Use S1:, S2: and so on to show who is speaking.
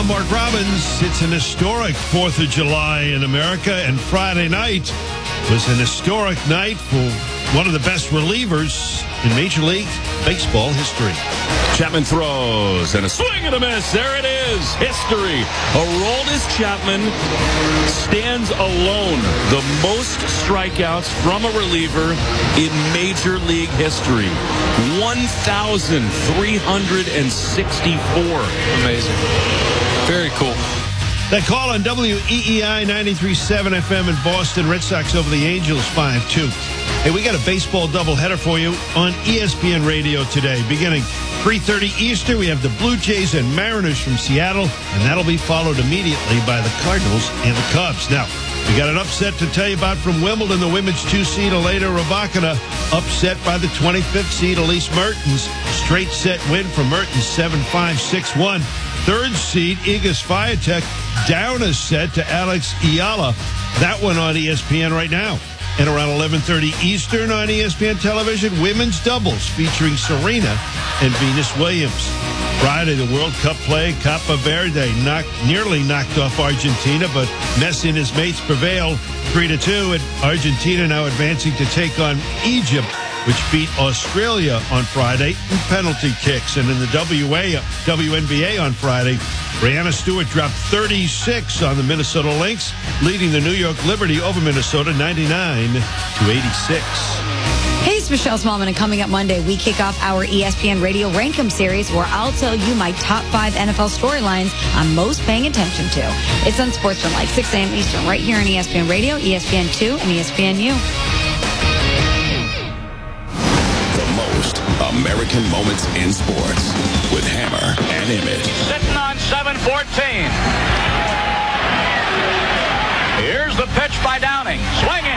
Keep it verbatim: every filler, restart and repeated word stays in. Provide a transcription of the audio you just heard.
S1: I'm Mark Robbins. It's an historic fourth of July in America, and Friday night was an historic night for one of the best relievers in Major League Baseball history.
S2: Chapman throws, and a swing and a miss. There it is. History. Aroldis Chapman stands alone. The most strikeouts from a reliever in Major League history. one thousand three hundred sixty-four.
S3: Amazing. Very cool.
S1: That call on W E E I ninety-three point seven F M in Boston. Red Sox over the Angels five two. Hey, we got a baseball doubleheader for you on E S P N Radio today. Beginning three thirty Eastern, we have the Blue Jays and Mariners from Seattle, and that'll be followed immediately by the Cardinals and the Cubs. Now, we got an upset to tell you about from Wimbledon. The women's two-seed Elena Rybakina upset by the twenty-fifth seed Elise Mertens. Straight set win for Mertens, seven five, six one. Third seed Iga Swiatek down a set to Alex Ayala. That one on E S P N right now. And around eleven thirty Eastern on E S P N television, women's doubles featuring Serena and Venus Williams. Friday, the World Cup play, Copa Verde knocked, nearly knocked off Argentina, but Messi and his mates prevailed three to two, and Argentina now advancing to take on Egypt, which beat Australia on Friday in penalty kicks. And in the W A, W N B A on Friday, Breanna Stewart dropped thirty-six on the Minnesota Lynx, leading the New York Liberty over Minnesota ninety-nine to eighty-six.
S4: Hey, it's Michelle Smallman, and coming up Monday, we kick off our E S P N Radio Rankum series, where I'll tell you my top five N F L storylines I'm most paying attention to. It's on Sports from like six a.m. Eastern, right here on E S P N Radio, E S P N two, and E S P N U.
S5: American moments in sports with Hammer and Emmett.
S6: Sitting on seven fourteen. Here's the pitch by Downing. Swinging.